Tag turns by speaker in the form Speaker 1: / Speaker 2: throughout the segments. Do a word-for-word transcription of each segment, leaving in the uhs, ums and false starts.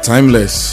Speaker 1: Timeless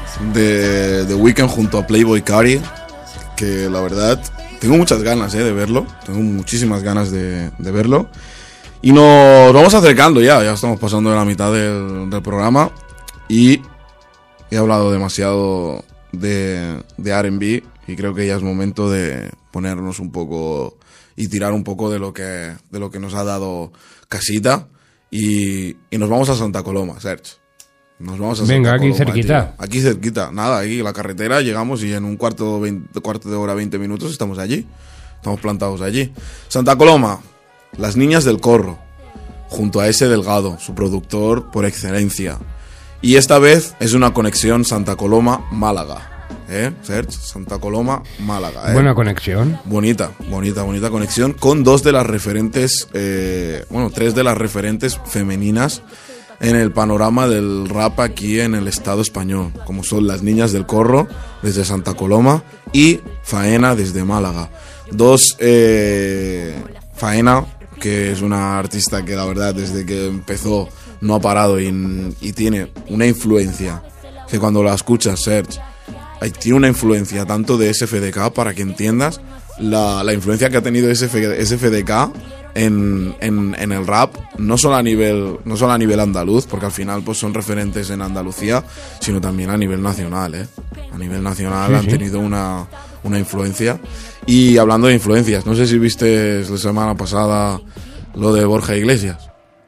Speaker 1: de The Weeknd junto a Playboi Carti, que la verdad tengo muchas ganas eh, de verlo, tengo muchísimas ganas de, de verlo. Y nos vamos acercando ya, ya estamos pasando de la mitad del, del programa y he hablado demasiado de, de R and B y creo que ya es momento de ponernos un poco y tirar un poco de lo que, de lo que nos ha dado casita y, y nos vamos a Santa Coloma, Serge. Nos vamos a
Speaker 2: Venga,
Speaker 1: Santa
Speaker 2: aquí
Speaker 1: Coloma,
Speaker 2: cerquita.
Speaker 1: Tío. Aquí cerquita, nada, aquí la carretera, llegamos y en un cuarto, veinte, cuarto de hora, veinte minutos estamos allí. Estamos plantados allí. Santa Coloma, Las Niñas del Corro, junto a ese Delgado, su productor por excelencia. Y esta vez es una conexión Santa Coloma-Málaga. ¿Eh, Serge? Santa Coloma-Málaga. ¿eh?
Speaker 2: Buena conexión.
Speaker 1: Bonita, bonita, bonita conexión con dos de las referentes, eh, bueno, tres de las referentes femeninas en el panorama del rap aquí en el Estado español, como son Las Niñas del Corro desde Santa Coloma y Faena desde Málaga. Dos, eh, Faena, que es una artista que la verdad desde que empezó no ha parado y, y tiene una influencia que cuando la escuchas, Serge, tiene una influencia tanto de S F D K, para que entiendas la, la influencia que ha tenido S F D K en, en, en el rap, no solo a nivel no solo a nivel andaluz, porque al final pues son referentes en Andalucía, sino también a nivel nacional, ¿eh? A nivel nacional sí, han sí. tenido una, una influencia. Y hablando de influencias, no sé si viste la semana pasada lo de Borja Iglesias.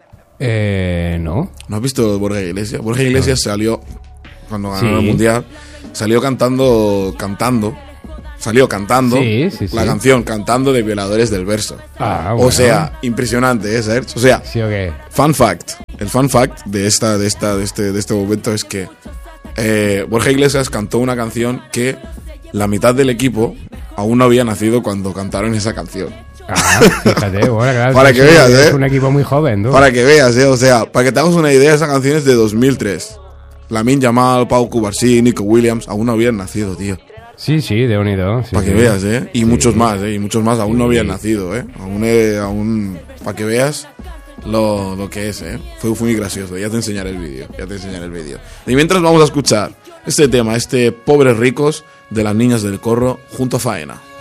Speaker 2: Eh, no.
Speaker 1: ¿No has visto lo de Borja Iglesias? Borja Iglesias no. salió, cuando ganó sí. el Mundial, salió cantando, cantando, salió cantando
Speaker 2: sí, sí, sí.
Speaker 1: la canción, cantando de Violadores del Verso.
Speaker 2: Ah, bueno.
Speaker 1: O sea, impresionante, ¿eh, Serge? O sea,
Speaker 2: ¿sí o qué?
Speaker 1: Fun fact, el fun fact de esta, de esta, de este, de este momento es que eh, Borja Iglesias cantó una canción que la mitad del equipo aún no había nacido cuando cantaron esa canción.
Speaker 2: Ah, fíjate, bueno, claro,
Speaker 1: para que veas,
Speaker 2: es
Speaker 1: ¿eh?
Speaker 2: un equipo muy joven, ¿no?
Speaker 1: Para que veas, ¿eh? O sea, para que te hagas una idea, esa canción es de dos mil tres. Lamine Yamal, Pau Cubarsí, Nico Williams aún no habían nacido, tío.
Speaker 2: Sí, sí, de unido. Sí,
Speaker 1: para que
Speaker 2: sí.
Speaker 1: veas, ¿eh? Y
Speaker 2: sí.
Speaker 1: muchos más, ¿eh? Y muchos más aún sí. no habían nacido, ¿eh? Aún, eh, aún para que veas lo, lo que es, ¿eh? Fue, fue muy gracioso. Ya te enseñaré el vídeo, ya te enseñaré el vídeo. Y mientras vamos a escuchar este tema, este Pobres Ricos de Las Niñas del Corro junto a Faena.